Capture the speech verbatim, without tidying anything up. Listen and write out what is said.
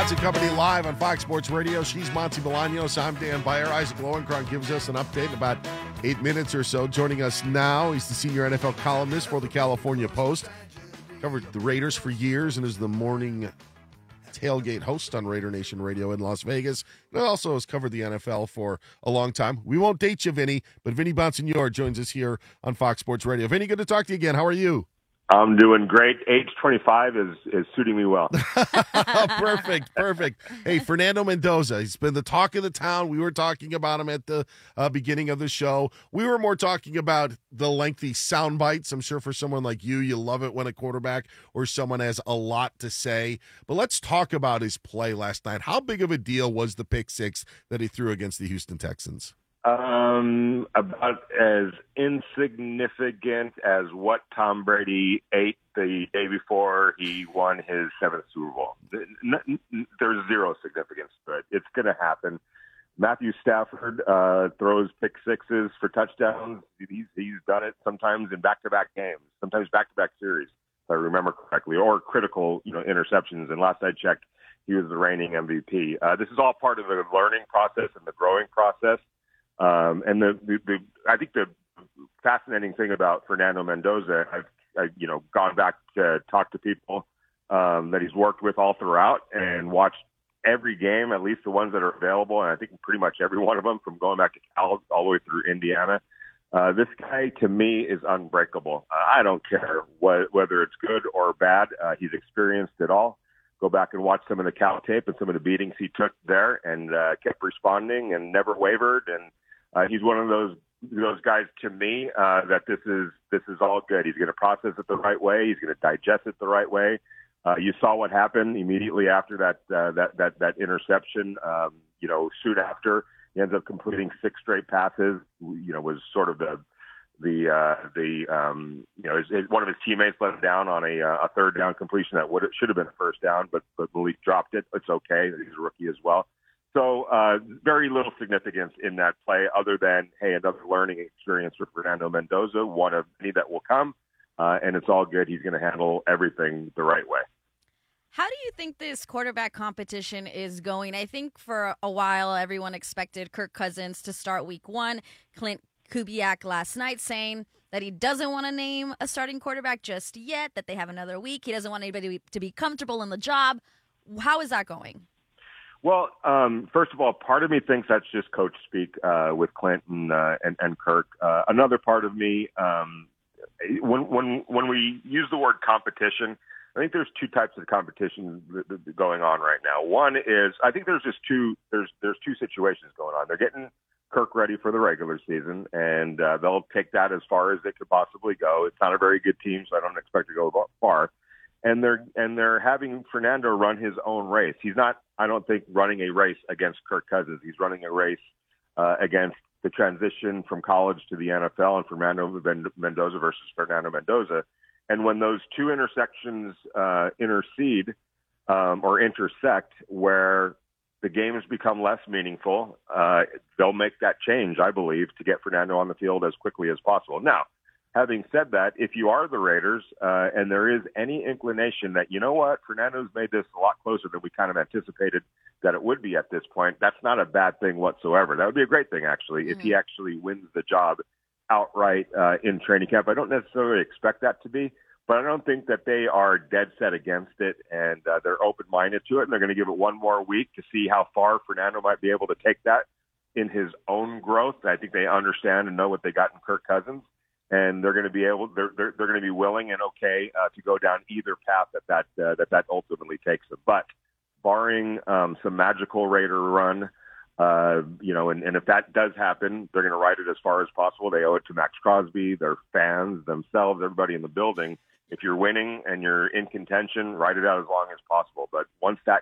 Cats and Company live on Fox Sports Radio. She's Monty Bolaños. I'm Dan Beyer. Isaac Lowenkron gives us an update in about eight minutes or so. Joining us now, he's the senior N F L columnist for the California Post. Covered the Raiders for years and is the morning tailgate host on Raider Nation Radio in Las Vegas. And also has covered the N F L for a long time. We won't date you, Vinny, but Vinny Bonsignore joins us here on Fox Sports Radio. Vinny, good to talk to you again. How are you? I'm doing great. Age twenty-five is, is suiting me well. Perfect, perfect. Hey, Fernando Mendoza, he's been the talk of the town. We were talking about him at the uh, beginning of the show. We were more talking about the lengthy sound bites. I'm sure for someone like you, you love it when a quarterback or someone has a lot to say. But let's talk about his play last night. How big of a deal was the pick six that he threw against the Houston Texans? Um, about as insignificant as what Tom Brady ate the day before he won his seventh Super Bowl. There's zero significance to it. It's going to happen. Matthew Stafford uh, throws pick sixes for touchdowns. He's, he's done it sometimes in back-to-back games, sometimes back-to-back series, if I remember correctly, or critical, you know, interceptions. And last I checked, he was the reigning M V P. Uh, this is all part of the learning process and the growing process. Um, and the, the, the, I think the fascinating thing about Fernando Mendoza, I've, I've you know, gone back to talk to people um, that he's worked with all throughout and watched every game, at least the ones that are available. And I think pretty much every one of them, from going back to Cal all the way through Indiana. Uh, this guy, to me, is unbreakable. Uh, I don't care what, whether it's good or bad. Uh, he's experienced it all. Go back and watch some of the Cal tape and some of the beatings he took there, and uh, kept responding and never wavered. And Uh, he's one of those those guys to me uh, that this is this is all good. He's going to process it the right way. He's going to digest it the right way. Uh, you saw what happened immediately after that uh, that that that interception. Um, you know, soon after he ends up completing six straight passes. You know, was sort of the the uh, the um, you know his, his, one of his teammates let him down on a a third down completion that would should have been a first down, but but Malik dropped it. It's okay. He's a rookie as well. So uh, very little significance in that play other than, hey, another learning experience for Fernando Mendoza, one of many that will come, uh, and it's all good. He's going to handle everything the right way. How do you think this quarterback competition is going? I think for a while everyone expected Kirk Cousins to start week one. Clint Kubiak last night saying that he doesn't want to name a starting quarterback just yet, that they have another week. He doesn't want anybody to be comfortable in the job. How is that going? Well, um, first of all, part of me thinks that's just coach speak uh, with Clinton uh, and, and Kirk. Uh, another part of me, um, when when when we use the word competition, I think there's two types of competition going on right now. One is I think there's just two there's there's two situations going on. They're getting Kirk ready for the regular season, and uh, they'll take that as far as they could possibly go. It's not a very good team, so I don't expect to go far. And they're and they're having Fernando run his own race. He's not, I don't think, running a race against Kirk Cousins. He's running a race uh, against the transition from college to the N F L and Fernando Mendoza versus Fernando Mendoza. And when those two intersections uh, intercede um, or intersect, where the games become less meaningful, uh, they'll make that change, I believe, to get Fernando on the field as quickly as possible. Now, having said that, if you are the Raiders uh, and there is any inclination that, you know what, Fernando's made this a lot closer than we kind of anticipated that it would be at this point, that's not a bad thing whatsoever. That would be a great thing, actually, mm-hmm. if he actually wins the job outright uh, in training camp. I don't necessarily expect that to be, but I don't think that they are dead set against it, and uh, they're open-minded to it, and they're going to give it one more week to see how far Fernando might be able to take that in his own growth. I think they understand and know what they got in Kirk Cousins. And they're going to be able, they're they're, they're going to be willing and okay uh, to go down either path that that uh, that that ultimately takes them. But barring um, some magical Raider run, uh, you know, and, and if that does happen, they're going to ride it as far as possible. They owe it to Max Crosby, their fans, themselves, everybody in the building. If you're winning and you're in contention, ride it out as long as possible. But once that